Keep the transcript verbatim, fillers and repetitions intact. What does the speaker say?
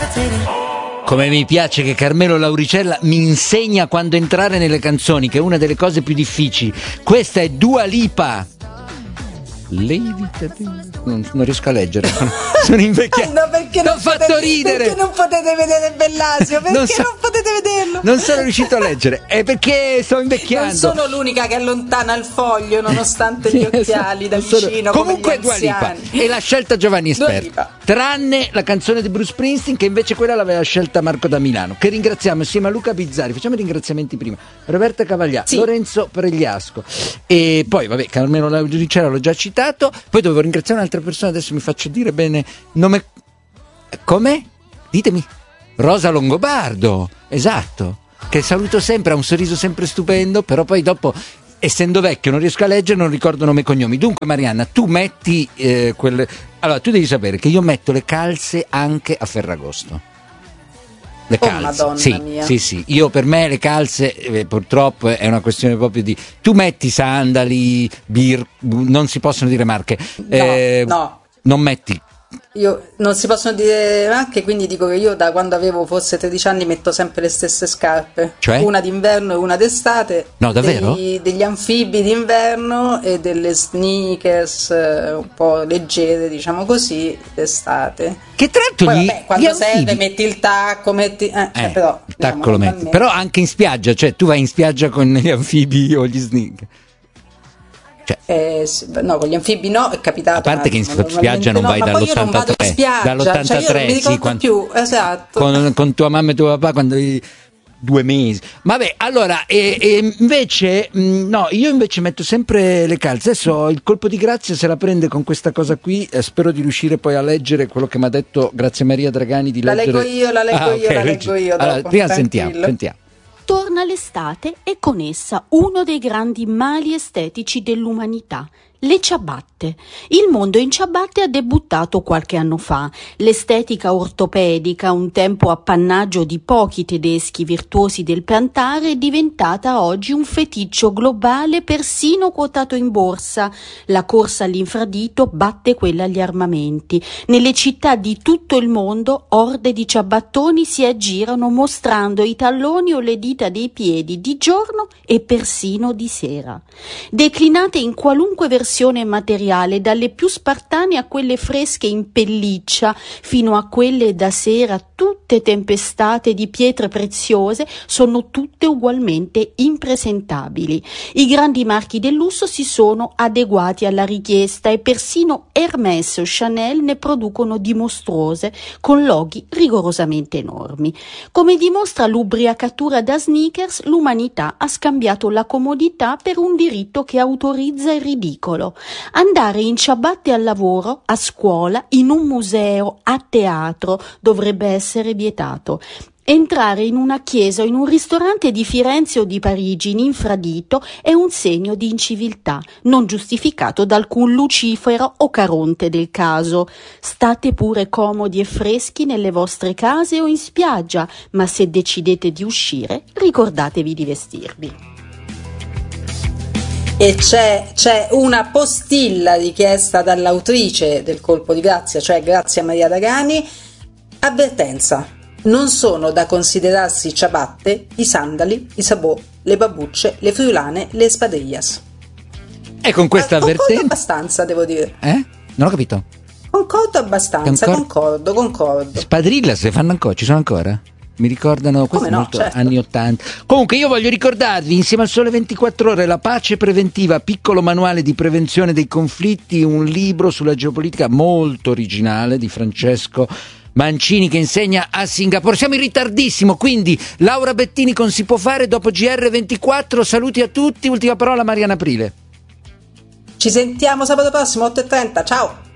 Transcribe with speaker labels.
Speaker 1: Come mi piace che Carmelo Lauricella mi insegna quando entrare nelle canzoni, che è una delle cose più difficili. Questa è Dua Lipa. Levitati. Non, non riesco a leggere. Sono invecchiato.
Speaker 2: No, perché
Speaker 1: T'ho
Speaker 2: non
Speaker 1: fatto
Speaker 2: potete,
Speaker 1: ridere.
Speaker 2: Perché non potete vedere Bellasio? Perché non,
Speaker 1: so,
Speaker 2: non potete vederlo?
Speaker 1: Non sono riuscito a leggere. È perché sto invecchiando.
Speaker 2: Non sono l'unica che allontana il foglio nonostante
Speaker 1: sì,
Speaker 2: gli occhiali da
Speaker 1: sono...
Speaker 2: vicino.
Speaker 1: Comunque
Speaker 2: come
Speaker 1: Dua Lipa. E l'ha scelta Giovanni Esperto. Tranne la canzone di Bruce Springsteen, che invece quella l'aveva scelta Marco da Milano, che ringraziamo insieme a Luca Bizzarri. Facciamo i ringraziamenti prima. Roberta Cavaglià, sì. Lorenzo Pregliasco. E poi, vabbè, Carmelo Lauricella l'ho già citato. Poi dovevo ringraziare un'altra persona, adesso mi faccio dire bene nome. Come? Ditemi. Rosa Longobardo, esatto, che saluto sempre, ha un sorriso sempre stupendo, però poi dopo, essendo vecchio, non riesco a leggere, non ricordo nome e cognomi. Dunque Marianna, tu metti eh, quelle... Allora, tu devi sapere che io metto le calze anche a Ferragosto. Le
Speaker 2: oh,
Speaker 1: calze,
Speaker 2: Madonna
Speaker 1: sì,
Speaker 2: mia.
Speaker 1: sì, sì. Io per me le calze, eh, purtroppo è una questione proprio di. Tu metti sandali, bir, non si possono dire marche.
Speaker 2: No,
Speaker 1: eh,
Speaker 2: no.
Speaker 1: Non metti.
Speaker 2: Io non si possono dire anche, quindi dico che io da quando avevo forse tredici anni metto sempre le stesse scarpe,
Speaker 1: cioè?
Speaker 2: Una d'inverno e una d'estate.
Speaker 1: No, davvero?
Speaker 2: Degli, degli anfibi d'inverno e delle sneakers eh, un po' leggere, diciamo così, d'estate.
Speaker 1: Che tra l'altro
Speaker 2: poi
Speaker 1: gli,
Speaker 2: vabbè, quando
Speaker 1: gli
Speaker 2: serve
Speaker 1: anfibi...
Speaker 2: metti il tacco, metti eh,
Speaker 1: eh,
Speaker 2: però,
Speaker 1: il tacco
Speaker 2: diciamo,
Speaker 1: lo metti, però anche in spiaggia, cioè tu vai in spiaggia con gli anfibi o gli sneakers. Cioè,
Speaker 2: eh, no, con gli anfibi no, è capitato.
Speaker 1: A parte che in spiaggia non
Speaker 2: no,
Speaker 1: vai dall'ottantatré,
Speaker 2: spiaggia,
Speaker 1: dall'ottantatré,
Speaker 2: cioè io non mi ricordo
Speaker 1: sì, quando,
Speaker 2: più, esatto.
Speaker 1: Con, con tua mamma e tuo papà quando avevi due mesi. Vabbè, allora, e, e invece, mh, no, io invece metto sempre le calze. Adesso il colpo di grazia se la prende con questa cosa qui, eh, spero di riuscire poi a leggere quello che mi ha detto Grazia Maria Dragani di
Speaker 2: la
Speaker 1: leggere.
Speaker 2: leggo io, la leggo
Speaker 1: ah,
Speaker 2: io,
Speaker 1: okay,
Speaker 2: la leggo io dopo,
Speaker 1: allora, prima sentiamo, sentiamo.
Speaker 3: Torna l'estate e con essa uno dei grandi mali estetici dell'umanità, le ciabatte. Il mondo in ciabatte ha debuttato qualche anno fa. L'estetica ortopedica, un tempo appannaggio di pochi tedeschi virtuosi del piantare, è diventata oggi un feticcio globale persino quotato in borsa. La corsa all'infradito batte quella agli armamenti. Nelle città di tutto il mondo orde di ciabattoni si aggirano mostrando i talloni o le dita dei piedi di giorno e persino di sera. Declinate in qualunque versione materiale, dalle più spartane a quelle fresche in pelliccia, fino a quelle da sera tutte tempestate di pietre preziose, sono tutte ugualmente impresentabili. I grandi marchi del lusso si sono adeguati alla richiesta e persino Hermès o Chanel ne producono di mostruose con loghi rigorosamente enormi. Come dimostra l'ubriacatura da sneakers, l'umanità ha scambiato la comodità per un diritto che autorizza il ridicolo. Andare in ciabatte al lavoro, a scuola, in un museo, a teatro dovrebbe essere vietato. Entrare in una chiesa o in un ristorante di Firenze o di Parigi in infradito è un segno di inciviltà, non giustificato da alcun Lucifero o Caronte del caso. State pure comodi e freschi nelle vostre case o in spiaggia, ma se decidete di uscire, ricordatevi di vestirvi.
Speaker 2: E c'è, c'è una postilla richiesta dall'autrice del colpo di grazia, cioè Grazia Maria Dragani. Avvertenza: non sono da considerarsi ciabatte i sandali, i sabot, le babbucce, le friulane, le spadrillas.
Speaker 1: E con questa avvertenza
Speaker 2: concordo abbastanza, devo dire.
Speaker 1: Eh? Non ho capito.
Speaker 2: Concordo abbastanza, Concor- concordo, concordo.
Speaker 1: Spadrillas le fanno ancora? Ci sono ancora? Mi ricordano questi
Speaker 2: no,
Speaker 1: molto
Speaker 2: certo.
Speaker 1: anni ottanta. Comunque io voglio ricordarvi insieme al Sole ventiquattro Ore La pace preventiva, piccolo manuale di prevenzione dei conflitti, un libro sulla geopolitica molto originale di Francesco Mancini che insegna a Singapore. Siamo in ritardissimo, quindi Laura Bettini con Si può fare dopo G R ventiquattro. Saluti a tutti, ultima parola Mariana Aprile.
Speaker 2: Ci sentiamo sabato prossimo otto e trenta, ciao.